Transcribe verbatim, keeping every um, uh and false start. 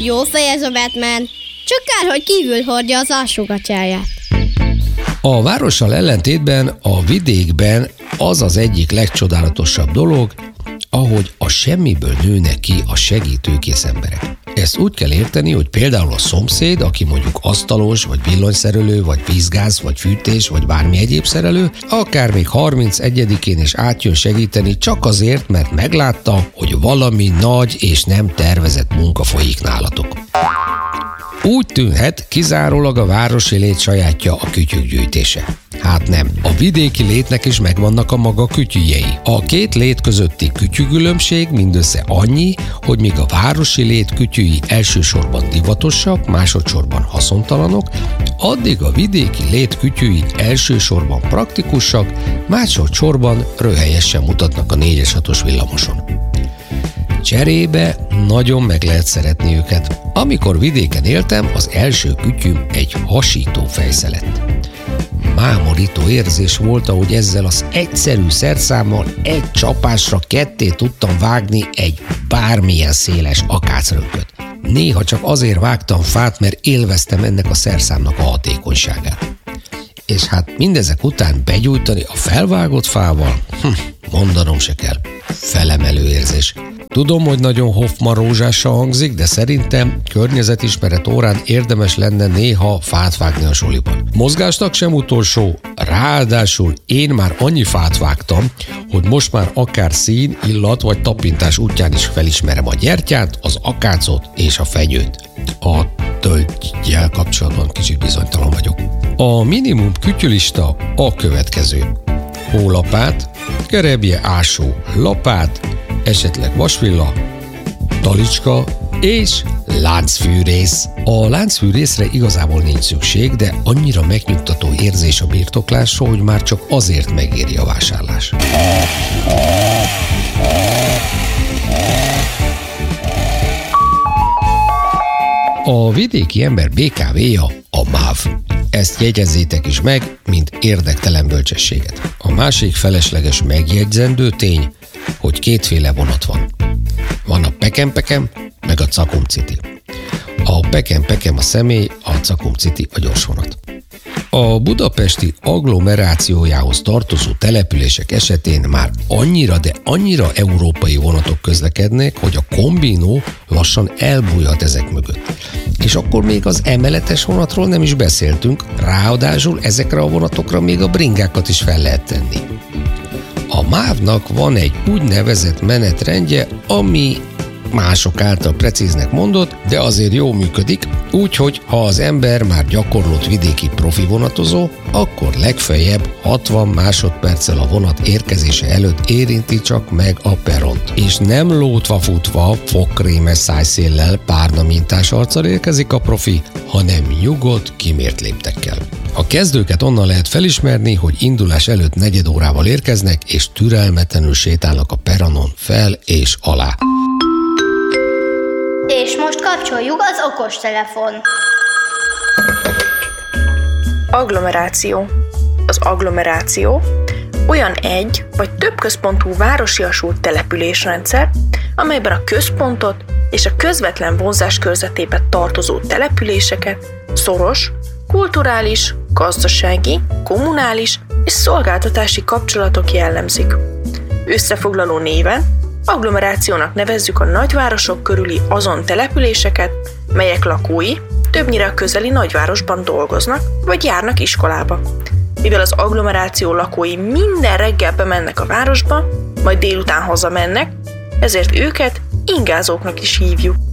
Jó fej ez a Batman, csak kár, hogy kívül hordja az alsógatyáját. A várossal ellentétben a vidékben az az egyik legcsodálatosabb dolog, ahogy a semmiből nőnek ki a segítőkész emberek. Ezt úgy kell érteni, hogy például a szomszéd, aki mondjuk asztalos, vagy villanyszerelő, vagy vízgáz, vagy fűtés, vagy bármi egyéb szerelő, akár még harmincegyedikén is átjön segíteni csak azért, mert meglátta, hogy valami nagy és nem tervezett munka folyik nálatok. Úgy tűnhet, kizárólag a városi lét sajátja a kütyük gyűjtése. Hát nem. A vidéki létnek is megvannak a maga kütyüjei. A két lét közötti kütyügülönbség mindössze annyi, hogy míg a városi lét kütyüi elsősorban divatosak, másodszorban haszontalanok, addig a vidéki lét kütyüi elsősorban praktikusak, másodszorban röhelyesen mutatnak a négyes hatos villamoson. Cserébe nagyon meg lehet szeretni őket. Amikor vidéken éltem, az első kütyüm egy hasító fejsze lett. Mámorító érzés volt, ahogy ezzel az egyszerű szerszámmal egy csapásra ketté tudtam vágni egy bármilyen széles akácrömpöt. Néha csak azért vágtam fát, mert élveztem ennek a szerszámnak a hatékonyságát. És hát mindezek után begyújtani a felvágott fával, hm, mondanom se kell, felemelő érzés. Tudom, hogy nagyon hoffman-rózsással hangzik, de szerintem környezetismeret órán érdemes lenne néha fát vágni a suliban. Mozgásnak sem utolsó, ráadásul én már annyi fát vágtam, hogy most már akár szín, illat vagy tapintás útján is felismerem a gyertyát, az akácot és a fenyőt. A tölgyel kapcsolatban kicsit bizonytalan vagyok. A minimum kütyülista a következő. Hólapát, gerebje ásó lapát, esetleg vasvilla, talicska és láncfűrész. A láncfűrészre igazából nincs szükség, de annyira megnyugtató érzés a birtoklásról, hogy már csak azért megéri a vásárlás. A vidéki ember bé ká véja a MÁV. Ezt jegyezzétek is meg, mint érdektelen bölcsességet. A másik felesleges megjegyzendő tény, hogy kétféle vonat van. Van a Pekem-Pekem, meg a Cakum-City. A Pekem-Pekem a személy, a Cakum-City a gyorsvonat. A budapesti agglomerációjához tartozó települések esetén már annyira, de annyira európai vonatok közlekednek, hogy a kombinó lassan elbújhat ezek mögött. És akkor még az emeletes vonatról nem is beszéltünk, ráadásul ezekre a vonatokra még a bringákat is fel lehet tenni. A mávnak van egy úgynevezett menetrendje, ami mások által precíznek mondott, de azért jól működik, úgyhogy ha az ember már gyakorlott vidéki profi vonatozó, akkor legfeljebb hatvan másodperccel a vonat érkezése előtt érinti csak meg a peront. És nem lótva futva, fogkrémes szájszéllel, párna mintás arccal érkezik a profi, hanem nyugodt, kimért léptekkel. A kezdőket onnan lehet felismerni, hogy indulás előtt negyed órával érkeznek, és türelmetlenül sétálnak a peronon fel és alá. És most kapcsoljuk az okostelefon. Agglomeráció. Az agglomeráció olyan egy vagy több központú városiasult településrendszer, amelyben a központot és a közvetlen vonzás körzetébe tartozó településeket szoros, kulturális, gazdasági, kommunális és szolgáltatási kapcsolatok jellemzik. Összefoglaló néven agglomerációnak nevezzük a nagyvárosok körüli azon településeket, melyek lakói többnyire a közeli nagyvárosban dolgoznak vagy járnak iskolába. Mivel az agglomeráció lakói minden reggel bemennek a városba, majd délután hazamennek, ezért őket ingázóknak is hívjuk.